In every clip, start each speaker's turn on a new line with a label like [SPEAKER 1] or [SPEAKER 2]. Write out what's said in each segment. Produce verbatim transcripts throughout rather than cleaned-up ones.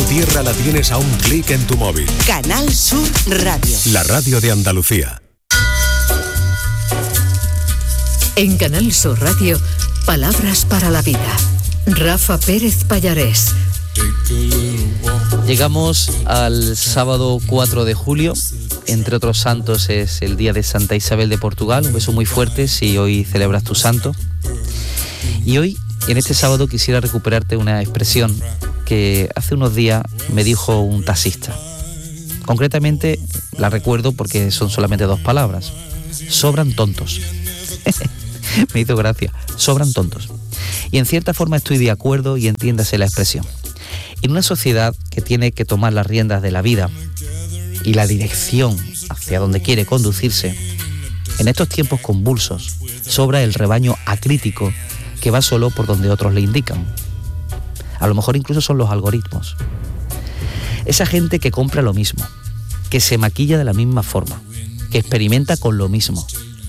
[SPEAKER 1] tierra la tienes a un clic en tu móvil.
[SPEAKER 2] Canal Sur Radio.
[SPEAKER 1] La radio de Andalucía.
[SPEAKER 3] En Canal Sur Radio, Palabras para la Vida. Rafa Pérez Pallarés.
[SPEAKER 4] Llegamos al sábado cuatro de julio. Entre otros santos es el día de Santa Isabel de Portugal. Un beso muy fuerte si hoy celebras tu santo. Y hoy, en este sábado, quisiera recuperarte una expresión que hace unos días me dijo un taxista. Concretamente la recuerdo porque son solamente dos palabras. Sobran tontos. Me hizo gracia. Sobran tontos. Y en cierta forma estoy de acuerdo y entiéndase la expresión. En una sociedad que tiene que tomar las riendas de la vida y la dirección hacia donde quiere conducirse, en estos tiempos convulsos sobra el rebaño acrítico que va solo por donde otros le indican. A lo mejor incluso son los algoritmos. Esa gente que compra lo mismo, que se maquilla de la misma forma, que experimenta con lo mismo.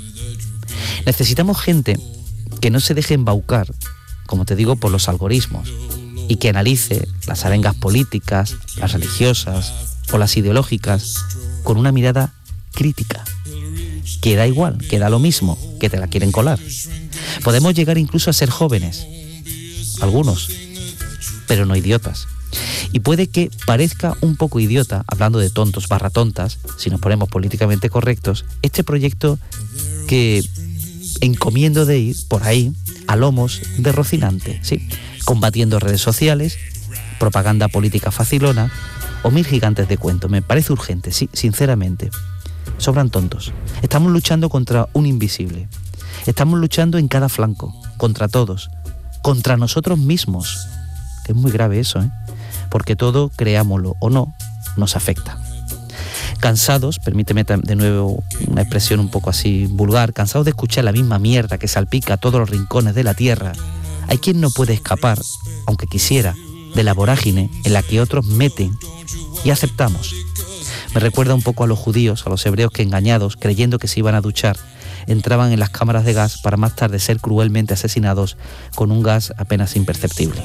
[SPEAKER 4] Necesitamos gente que no se deje embaucar, como te digo, por los algoritmos, y que analice las arengas políticas, las religiosas o las ideológicas con una mirada crítica, que da igual, que da lo mismo, que te la quieren colar. Podemos llegar incluso a ser jóvenes, algunos, pero no idiotas. Y puede que parezca un poco idiota, hablando de tontos barra tontas, si nos ponemos políticamente correctos, este proyecto que encomiendo de ir por ahí a lomos de Rocinante, ¿sí? Combatiendo redes sociales, propaganda política facilona o mil gigantes de cuento. Me parece urgente, sí, sinceramente. Sobran tontos. Estamos luchando contra un invisible. Estamos luchando en cada flanco, contra todos, contra nosotros mismos. Que es muy grave eso, ¿eh? Porque todo, creámoslo o no, nos afecta. Cansados, permíteme de nuevo una expresión un poco así vulgar, cansados de escuchar la misma mierda que salpica a todos los rincones de la tierra, hay quien no puede escapar, aunque quisiera, de la vorágine en la que otros meten y aceptamos. Me recuerda un poco a los judíos, a los hebreos que engañados, creyendo que se iban a duchar, entraban en las cámaras de gas para más tarde ser cruelmente asesinados con un gas apenas imperceptible.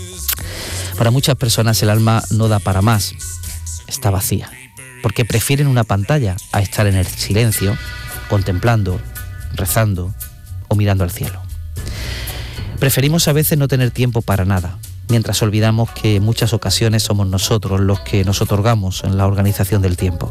[SPEAKER 4] Para muchas personas el alma no da para más, está vacía, porque prefieren una pantalla a estar en el silencio, contemplando, rezando o mirando al cielo. Preferimos a veces no tener tiempo para nada, mientras olvidamos que en muchas ocasiones somos nosotros los que nos otorgamos en la organización del tiempo.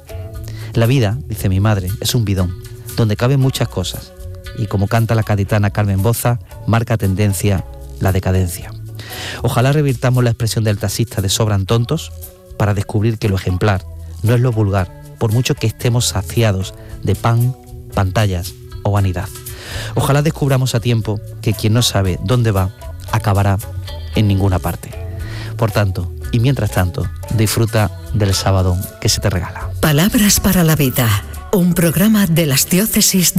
[SPEAKER 4] La vida, dice mi madre, es un bidón, donde caben muchas cosas, y como canta la gaditana Carmen Boza, marca tendencia la decadencia. Ojalá revirtamos la expresión del taxista de sobran tontos para descubrir que lo ejemplar no es lo vulgar, por mucho que estemos saciados de pan, pantallas o vanidad. Ojalá descubramos a tiempo que quien no sabe dónde va, acabará en ninguna parte. Por tanto, y mientras tanto, disfruta del sábado que se te regala.
[SPEAKER 3] Palabras para la Vida, un programa de las diócesis de